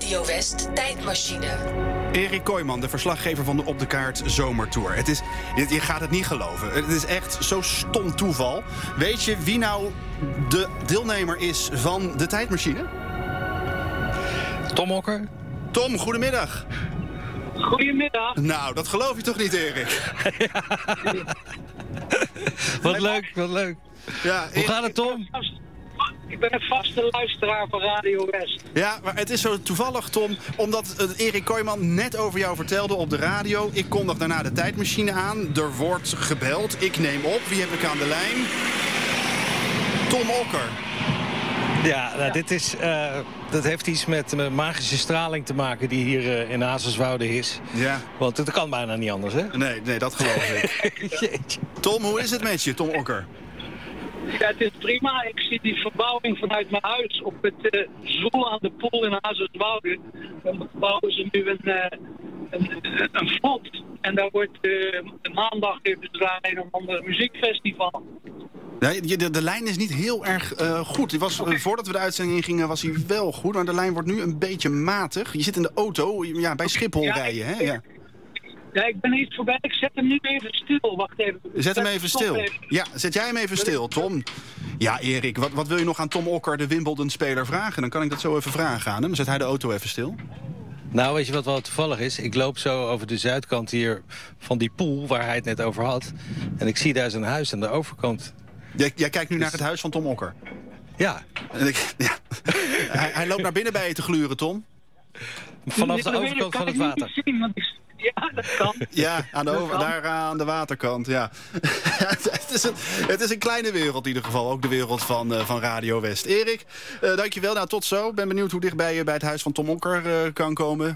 Radio West tijdmachine. Erik Kooijman, de verslaggever van de Op de Kaart Zomertour. Je gaat het niet geloven. Het is echt zo stom toeval. Weet je wie nou de deelnemer is van de tijdmachine? Tom Okker. Tom, goedemiddag. Goedemiddag. Nou, dat geloof je toch niet, Erik? Wat leuk, wat leuk. Ja, hoe gaat het, Tom? Ik ben een vaste luisteraar van Radio West. Ja, maar het is zo toevallig, Tom, omdat Erik Kooijman net over jou vertelde op de radio. Ik kondig daarna de tijdmachine aan. Er wordt gebeld. Ik neem op. Wie heb ik aan de lijn? Tom Okker. Ja, nou, dat heeft iets met magische straling te maken die hier in Hazerswoude is. Ja. Want het kan bijna niet anders, hè? Nee, dat geloof ik. Tom, hoe is het met je, Tom Okker? Ja, het is prima. Ik zie die verbouwing vanuit mijn huis op het Zoel aan de Poel in Hazerswoude. Dan bouwen ze nu een vlot. En daar wordt maandag even een ander muziekfestival. Nee, de lijn is niet heel erg goed. Voordat we de uitzending ingingen was hij wel goed. Maar de lijn wordt nu een beetje matig. Je zit in de auto, bij Schiphol rijden, hè? Ja. Ja, ik ben niet voorbij. Ik zet hem nu even stil. Wacht even. Zet hem even stil. Ja, zet jij hem even stil, Tom. Ja, Erik, wat wil je nog aan Tom Okker, de Wimbledon-speler, vragen? Dan kan ik dat zo even vragen aan hem. Zet hij de auto even stil. Nou, weet je wat wel toevallig is? Ik loop zo over de zuidkant hier van die poel waar hij het net over had. En ik zie daar zijn huis aan de overkant. Jij kijkt nu naar het huis van Tom Okker? Ja. Hij loopt naar binnen bij je te gluren, Tom? Vanaf de overkant van het water. Ja, dat kan. Ja, daar aan de waterkant, ja. Het is een kleine wereld in ieder geval. Ook de wereld van Radio West. Erik, dankjewel. Nou, tot zo. Ben benieuwd hoe dichtbij je bij het huis van Tom Okker kan komen.